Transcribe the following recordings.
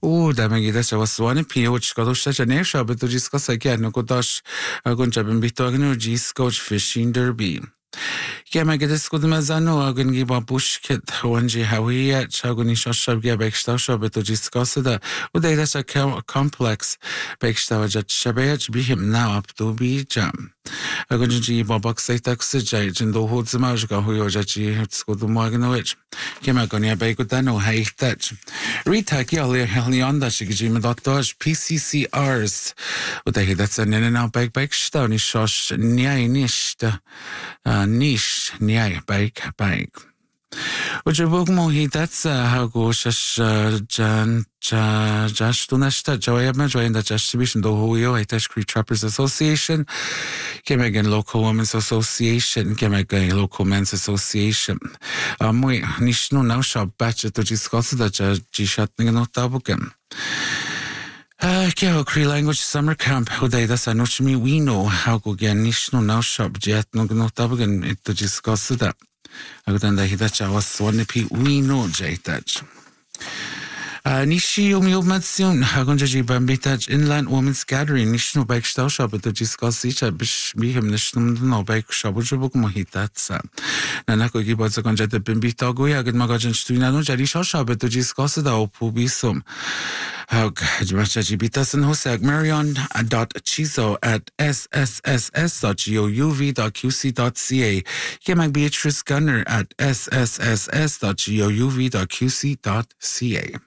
ده میگه که واسوانی پیوچ کدوش تا نمیشه به تو جیسکا سکه نکوداش گونجا بیم بیتاگنو جیسکوچ فیشین دربی که مگه دست کدوم از آنو اگنگی با بوش کد وانجی هویت چگونی شاشب گه بکشتاو شب تو جیسکا سده و دیده شا کامپلکس بکشتاو جد شبیهش بیم نه ابتو بی جم اگنجی با باکسی تکس جای جندو هود زماج که هویو جدی هست کدوم اگنویج که مگانی بیگودنو هیتج ریتاکی هلیان داشتی که جیم داداش PCCRs و دیده سنن نه بکشتاو نیشاش نیای نیشت نیش نیای بیگ و جبوگ موهیدت هاگوشش جاشتو نشته جوایب من جواین دا جاشتی بیشن دو هویو هیتش Cree Trappers Association که میگن Local Women's Association که میگن Local Men's Association موی نیشنو نوشا بچه تو جیسکاسی دا جیشت نگه نوتا بگم که ها Cree Language Summer Camp و دیده سنوچ می وینو هاگو گن نیشنو نوشا بجیت نگه نوتا بگن تو جیسکاسی دا اگه دنده هیده چه واسوانی پی وینو جایتج نیشی میومدسیون هاگونجا جی بامبیتاج Inland Women's Gathering نیشنو بایکشتاو شابه تو جیسکاسی چه بیهم نشنو مدنو بایک شابه جو بگو محیطت سا ننکو گی بازا گونجا ده بامبیتا گوی اگه مگا جنشتوی ندون جریش ها شابه تو جیسکاسی دا اوپو بیسوم جمعچه جی بیتاسن حسیق marion.chizo@sss.gouv.qc.ca که مگ Beatrice Gunner @sss.gouv.qc.ca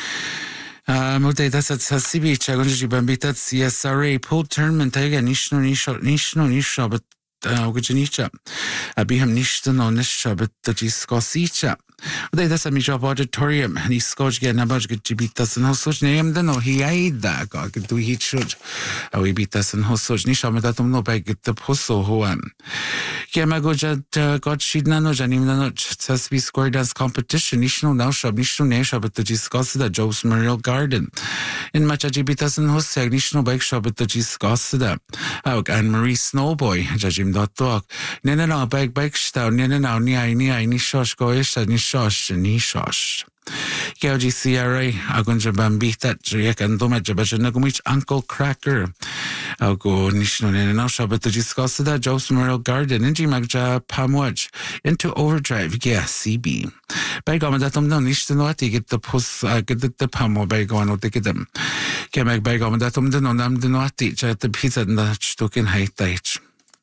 مدت تحصیلی چگونه جیبان بیتاد CSRA پول ترمن تایگه نیشنو به اوگجنیچه بیهم نیشتنو نشه به تجیسکاسیچه و دیده سمی جاب آدیتوریم نیسکاج گه نباج که جی بیتاسن حسوش نیم دنو هیایی داگا که دو هیچ شد اوی بیتاسن حسوش نیشه مدتم نو بگه دب حسو هوام که مگو جد گاد شید ننو جنیم دنو تسبی سکوری دانس کامپتیشن نیشنو نوشاب نیشنو نیشه به تجیسکاسی دا جوز مریل گاردن این مچه جی بیتاسن حسیق نیشنو بگ شاب تجیسکاسی دا اوگ ان مری سنوبوی جاجیم داد دوگ نه نه بگ شتاو نه نیای نیشاش گویش نیشاش که اوجی CRA اگونجا بامبیتت یک اندومه جبجه نگومیچ انکل کرکر اوگو نیشنو نه شابه تو جیسکاسی دا جوز مریل گاردن اینجی مگجا پاموج into overdrive گه CB بگ آمدتم نو نیشتنواتی گد پس گد پامو بگ آنو دگدم که مگ بگ آمدتم دنو نم دنواتی جا پیزد ندا چطوکین هایتایچ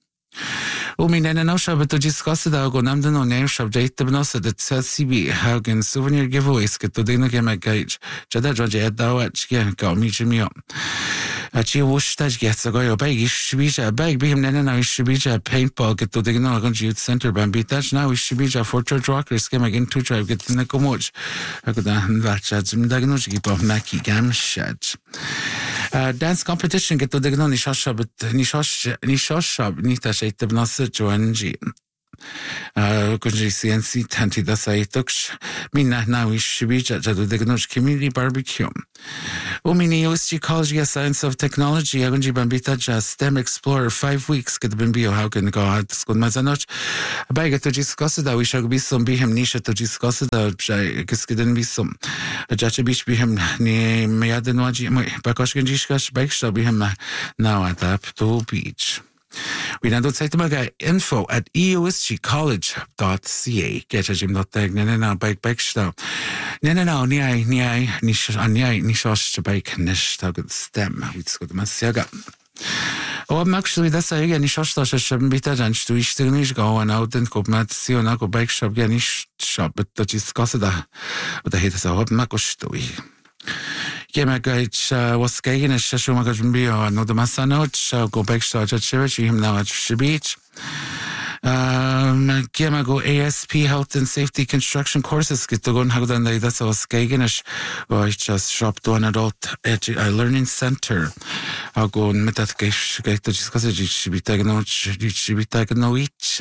و مینه نوشا به تو جیسکاسی دا اگو نم دنو نیم شب جایت بناسه ده تسی بی هاگن سوونیر گیویس که تو دیگنو که مگایج جدا جا جایت داوچ که کامیچ میام اچی وشتاج گه سگایا بگیش بیجا بگ بیم نه نویش بیجا پینت بال که تو دیگنو اگن جیوت سنتر بم بیتاج نویش بیجا فورتر راکرز که مگن تو درایو گت نکوموج اگو دهن وچه زمدگنو جگی با مکی گم شد dance competition که تو دیگنو نیشاش شب نیتاش ایت بناسه جوانجی کنجی CNC تنتی دستایی تکش مین نه نویش بیجا جدو دیگنوش کمیونیتی باربیکیوم و مینی USG College Science of Technology اگنجی بامبیتا جا STEM Explorer 5 weeks که دبن بیو هاگن گاهد سکون مزانوش بایگه تو جیسکاسی دا ویشاگ بیسم بیهم نیشه تو جیسکاسی دا کسکدن بیسم جاچه بیش بیهم نی میادن واجی باکاش گنجیشکاش بایکشتا بیهم نوادب تو بیچ We now don't say to my info at eusgcollege.ca. Get a gym dot tag nena bike backstow. Nena niai nishosh to bike nish tag stem. It's good masiaga. Oh, I'm actually that's a nishosh shouldn't be that and to each thing go and out and go mat see on a go bike shop ganish shop, but that is gossada. But the hit is a hot makostoy. که مگایچ واسکیگن ششو مگاجم بیا نود مسانوچ گو بکشتا چچوچ هم نوچ شبیچ که مگو ASP Health and Safety Construction Courses که تو گون هگودن دایداس واسکیگنش وایچ از شاپ تو an adult learning center اگون متت کش گیتو چیزکاس جیشبیتاگنویچ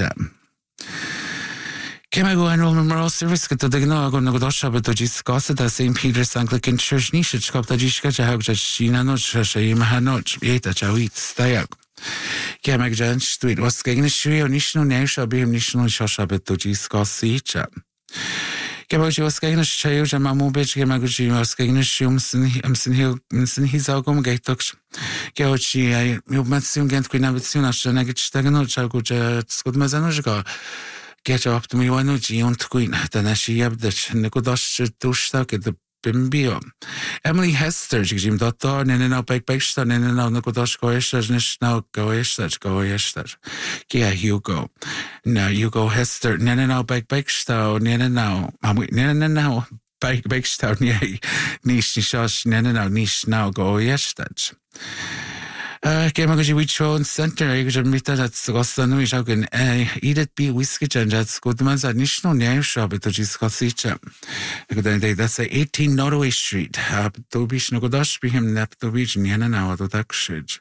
که مگو annual memorial service که تو دیگنو اگون نگوداش به تو جیسکاس دا St. Peter's Anglican Church نیشه چکاب تا جیشکا چه هاگ جا شینانوچ شایی مهانوچ بیتا چاویت ستایگ که مگ جانش توید واسکگن شوی و نیشنو نیشا بیم نیشنو شاشا به تو جیسکاسی چه Gebauch was gegen Cheo Mamu bitch gemaguchi was gegen Shum Hizagum Gatox. Geochi, I Mumatsun Gent Quinabitsun of Shanagitagano Chaguja Skudmazanoga. Get up to me one Gion Queen, Tanashi the Nikodosh Tushtak at the Bimbio. Emily Hester, Jim Dottor, Nina Bekstan, Nina Nikodosh Goesh, now Goesh. Kia Hugo. Now Hugo Hester, Nina Bekstan, Nina now. Nina now. Bekstan, yea. Nish Nishosh, Nina now, Nish now Goesh. Gemaguji Wichon Center, I could admit that Scostan Wishagan, Edith B. Whiskey and that's good ones at Nishno Name Shop at Giscosicha. That's 18 Norway Street, up to Bish Nogodash, be him nap to Beach in Yana to Dakshid.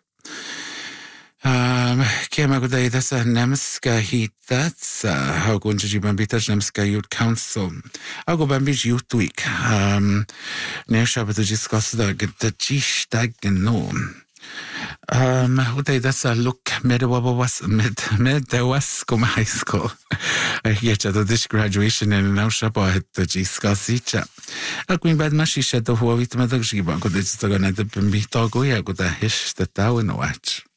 Kemaguday, that's a Nemska heat, that's how going to Bambita Nemska Youth Council. I'll go Bambich Youth Week. Name Shop at Giscosda, get the Chish Tag and no. That's a look Medawascom High School. I get this graduation and now shop at the Giscasicha. A queen bad mashy shed of Huawit Madagiba, good it's the gonna be Togo, I got a hish the town watch.